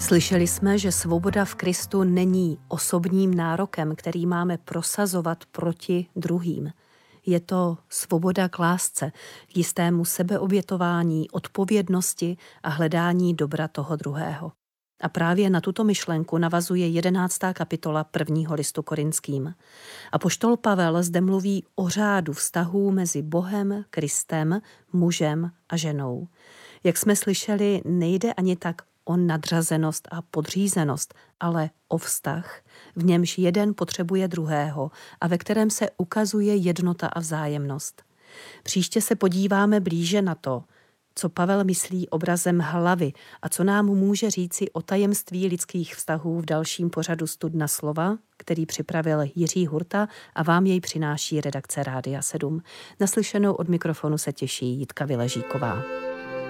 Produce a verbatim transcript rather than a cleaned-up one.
Slyšeli jsme, že svoboda v Kristu není osobním nárokem, který máme prosazovat proti druhým. Je to svoboda k lásce, k jistému sebeobětování, odpovědnosti a hledání dobra toho druhého. A právě na tuto myšlenku navazuje jedenáctá kapitola prvního listu Korinským. Apoštol Pavel zde mluví o řádu vztahů mezi Bohem, Kristem, mužem a ženou. Jak jsme slyšeli, nejde ani tak o nadřazenost a podřízenost, ale o vztah, v němž jeden potřebuje druhého a ve kterém se ukazuje jednota a vzájemnost. Příště se podíváme blíže na to, co Pavel myslí obrazem hlavy a co nám může říci o tajemství lidských vztahů v dalším pořadu Studna slova, který připravil Jiří Hurta a vám jej přináší redakce Rádia sedm. Naslyšenou od mikrofonu se těší Jitka Viležíková.